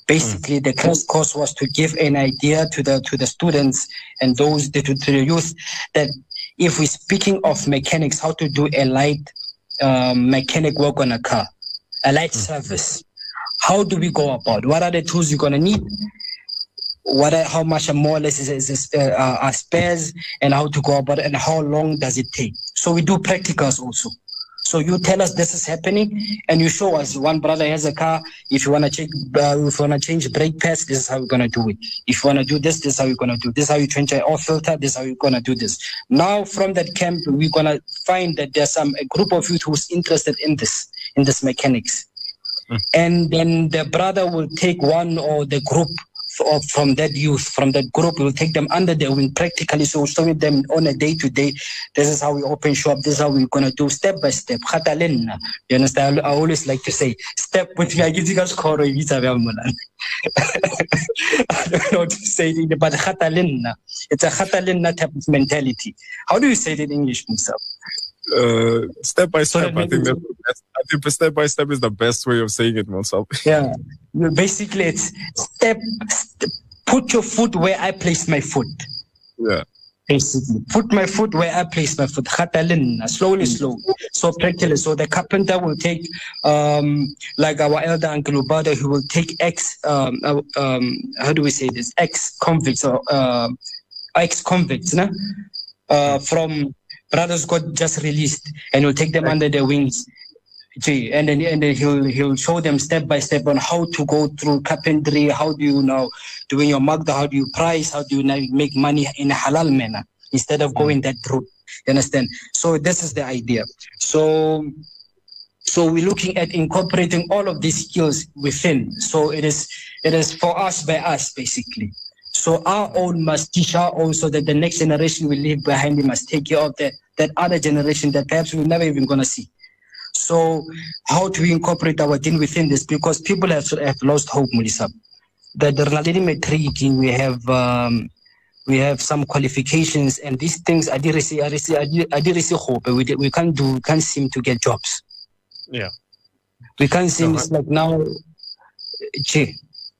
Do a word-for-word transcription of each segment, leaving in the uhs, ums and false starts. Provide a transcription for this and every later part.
Basically, mm. the crash course was to give an idea to the to the students and those to, to the youth that if we're speaking of mechanics, how to do a light um, mechanic work on a car, a light mm. service. How do we go about? What are the tools you're gonna need? What are, how much more or less is, is, is uh, are spares, and how to go about it, and how long does it take? So we do practicals also. So you tell us this is happening, and you show us. One brother has a car. If you want to change, uh, if you want to change brake pads, this is how you're gonna do it. If you want to do this, this is how you're gonna do. This is how you change an oil filter. This is how you're gonna do this. Now, from that camp, we're gonna find that there's some a group of youth who's interested in this, in this mechanics, mm. and then the brother will take one or the group from that youth, from that group, we'll take them under their wing practically. So we'll show them on a day to day. This is how we open shop. This is how we're going to do step by step. You understand? I always like to say, step with me. I give you guys call. I don't know how to say it, but it's a khatalina type of mentality. How do you say it in English, Musa? Uh, step by step, so I think that's the best. I think step by step is the best way of saying it, Musa. Yeah. Basically, it's step, step, put your foot where I place my foot. Yeah. Basically, put my foot where I place my foot. Khatalin, slowly, slowly. So practically, so the carpenter will take, um, like our elder Uncle Ubada, who will take ex, um, uh, um, how do we say this? Ex-convicts or uh, ex-convicts, nah? uh, from brothers got just released, and will take them under their wings. And then, and then he'll he'll show them step by step on how to go through carpentry. How do you now doing your magda? How do you price? How do you now make money in a halal manner instead of going that route? You understand? So this is the idea. So so we're looking at incorporating all of these skills within. So it is it is for us by us basically. So our own must teach our own, so that the next generation we leave behind, we must take care of that that other generation that perhaps we're never even gonna see. So how do we incorporate our deen within this? Because people have, have lost hope, Mulisa. That the matric, we have um, we have some qualifications, and these things I did see, I did see hope, but we we can't do, we can't seem to get jobs. Yeah, we can't seem. It's like now, gee.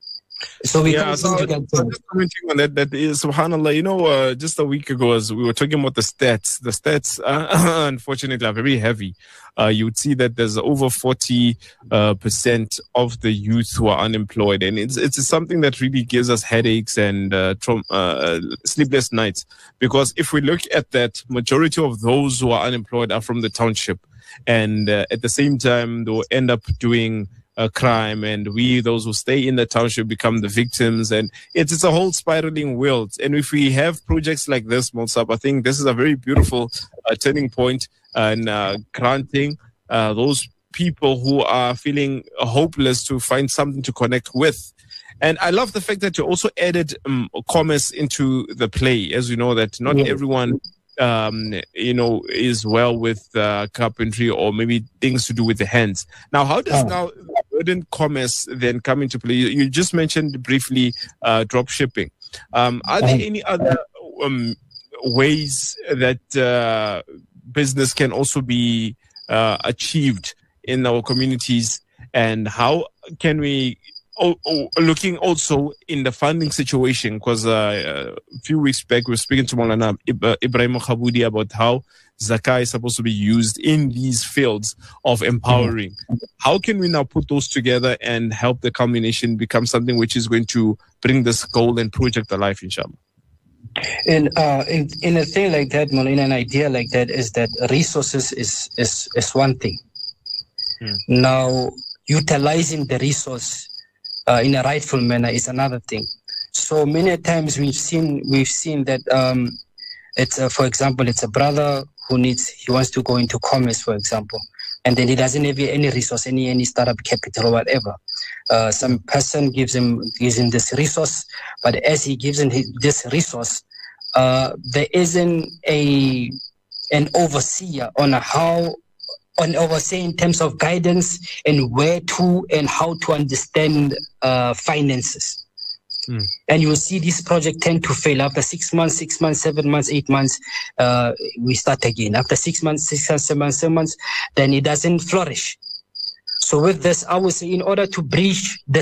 So we yeah, so I was just commenting on that. That is, subhanallah, you know, uh, just a week ago, as we were talking about the stats, the stats, uh, unfortunately, are very heavy. Uh, you would see that there's over forty uh, percent of the youth who are unemployed, and it's it's something that really gives us headaches and uh, tra- uh, sleepless nights. Because if we look at that, majority of those who are unemployed are from the township, and uh, at the same time, they'll end up doing a crime, and we, those who stay in the township, become the victims, and it's it's a whole spiraling world. And if we have projects like this, Monsab, I think this is a very beautiful uh, turning point and uh, granting uh, those people who are feeling hopeless to find something to connect with. And I love the fact that you also added um, commerce into the play, as you know that not yeah. everyone um you know is well with uh, carpentry or maybe things to do with the hands. Now, how does oh. now modern commerce then come into play? You, you just mentioned briefly uh drop shipping. Um are there any other um ways that uh business can also be uh achieved in our communities, and how can we Oh, oh, looking also in the funding situation, because uh, a few weeks back we were speaking to Maulana Ibrahim Khaboudi about how zakah is supposed to be used in these fields of empowering. Mm-hmm. How can we now put those together and help the culmination become something which is going to bring this goal and project alive, inshallah? In uh, in, in a thing like that, in an idea like that, is that resources is is, is one thing. Mm. Now, utilizing the resource Uh, in a rightful manner is another thing. So many times we've seen we've seen that um, it's a, for example, it's a brother who needs he wants to go into commerce, for example, and then he doesn't have any resource, any any startup capital or whatever. Uh, some person gives him gives him this resource, but as he gives him this resource, uh, there isn't a an overseer on how. on overseeing in terms of guidance and where to and how to understand uh, finances. Mm. And you will see this project tend to fail. After six months, six months, seven months, eight months, uh, we start again. After six months, six months, seven months, seven months, then it doesn't flourish. So with this, I would say in order to bridge the